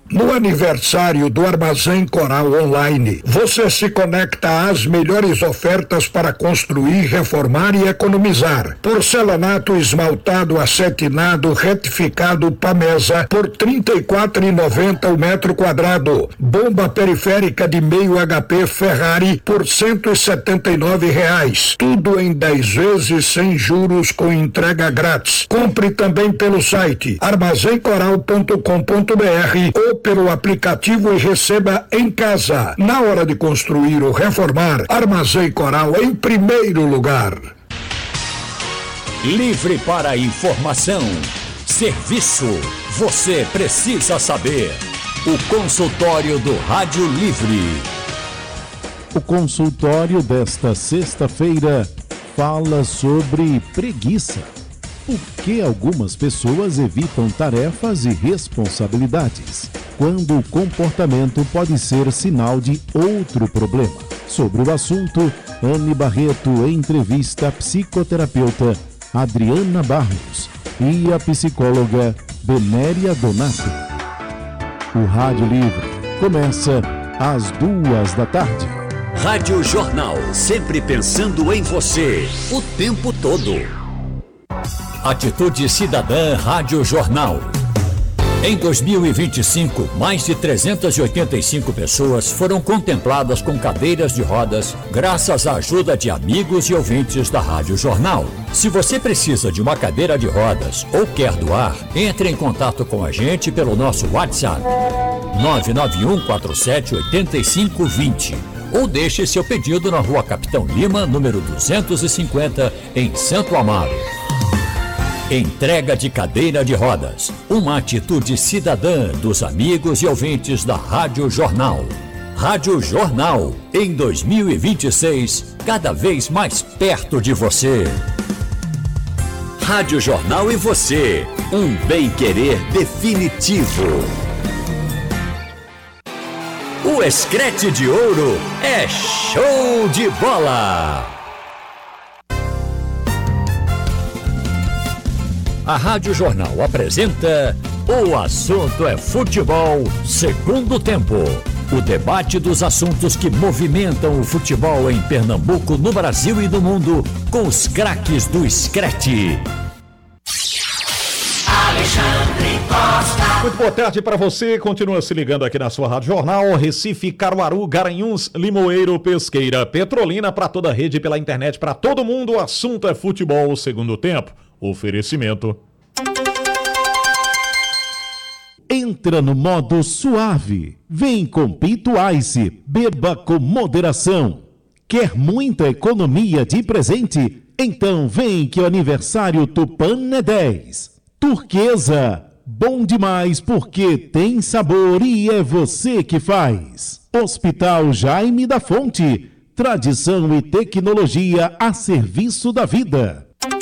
No aniversário do Armazém Coral Online, você se conecta às melhores ofertas para construir, reformar e economizar. Porcelanato esmaltado acetinado retificado Pamesa por R$ 34,90 o metro quadrado. Bomba periférica de meio HP Ferrari por R$ 179. Tudo em 10 vezes sem juros com entrega grátis. Compre também pelo site armazencoral.com.br ou pelo aplicativo e receba em casa. Na hora de construir ou reformar, Armazém Coral em primeiro lugar. Livre para informação. Serviço. Você precisa saber. O consultório do Rádio Livre. O consultório desta sexta-feira fala sobre preguiça. Por que algumas pessoas evitam tarefas e responsabilidades, quando o comportamento pode ser sinal de outro problema? Sobre o assunto, Anne Barreto entrevista a psicoterapeuta Adriana Barros e a psicóloga Benéria Donato. O Rádio Livre começa às 14h. Rádio Jornal, sempre pensando em você, o tempo todo. Atitude Cidadã Rádio Jornal. Em 2025, mais de 385 pessoas foram contempladas com cadeiras de rodas graças à ajuda de amigos e ouvintes da Rádio Jornal. Se você precisa de uma cadeira de rodas ou quer doar, entre em contato com a gente pelo nosso WhatsApp 991478520 ou deixe seu pedido na Rua Capitão Lima, número 250, em Santo Amaro. Entrega de cadeira de rodas, uma atitude cidadã dos amigos e ouvintes da Rádio Jornal. Rádio Jornal, em 2026, cada vez mais perto de você. Rádio Jornal e você, um bem-querer definitivo. O Escrete de Ouro é show de bola! A Rádio Jornal apresenta O Assunto é Futebol, segundo tempo. O debate dos assuntos que movimentam o futebol em Pernambuco, no Brasil e no mundo, com os craques do Screte. Alexandre Costa. Muito boa tarde para você, continua se ligando aqui na sua Rádio Jornal. Recife, Caruaru, Garanhuns, Limoeiro, Pesqueira, Petrolina, para toda a rede, pela internet, para todo mundo. O assunto é futebol, segundo tempo. Oferecimento. Entra no modo suave. Vem com Pito Ice. Beba com moderação. Quer muita economia de presente? Então vem que o aniversário Tupan é 10. Turquesa. Bom demais porque tem sabor e é você que faz. Hospital Jaime da Fonte. Tradição e tecnologia a serviço da vida.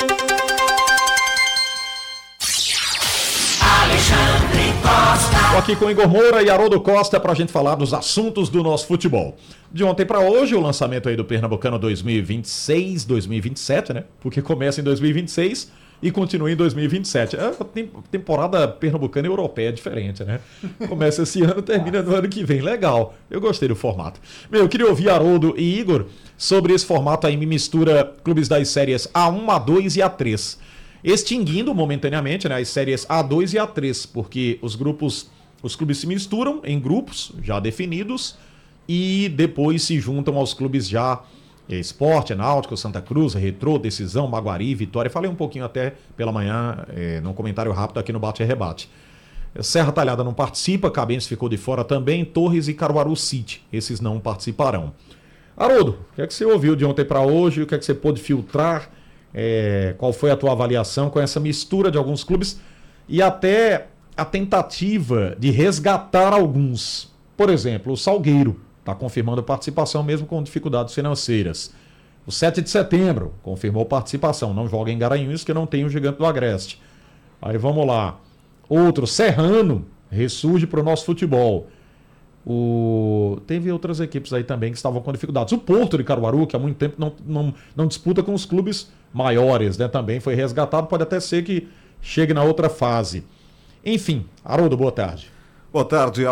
Alexandre Costa. Estou aqui com Igor Moura e Haroldo Costa para a gente falar dos assuntos do nosso futebol. De ontem para hoje, o lançamento aí do Pernambucano 2026-2027, né? Porque começa em 2026 e continua em 2027. É uma temporada pernambucana e europeia diferente, né? Começa esse ano e termina no ano que vem. Legal, eu gostei do formato. Eu queria ouvir Haroldo e Igor sobre esse formato aí, me mistura clubes das séries A1, A2 e A3. Extinguindo momentaneamente, né, as séries A2 e A3, porque os clubes se misturam em grupos já definidos e depois se juntam aos clubes já Sport, Náutico, Santa Cruz, Retrô, Decisão, Maguari, Vitória. Falei um pouquinho até pela manhã, num comentário rápido aqui no Bate e Rebate. Serra Talhada não participa, Cabense ficou de fora também, Torres e Caruaru City, esses não participarão. Haroldo, o que é que você ouviu de ontem para hoje? O que é que você pôde filtrar? Qual foi a tua avaliação com essa mistura de alguns clubes e até a tentativa de resgatar alguns? Por exemplo, o Salgueiro está confirmando participação mesmo com dificuldades financeiras. O 7 de setembro confirmou participação, não joga em Garanhuns que não tem o Gigante do Agreste. Aí vamos lá. Outro, Serrano, ressurge para o nosso futebol. Teve outras equipes aí também que estavam com dificuldades. O Porto de Caruaru, que há muito tempo não disputa com os clubes maiores, né? Também foi resgatado, pode até ser que chegue na outra fase. Enfim, Haroldo, boa tarde. Boa tarde,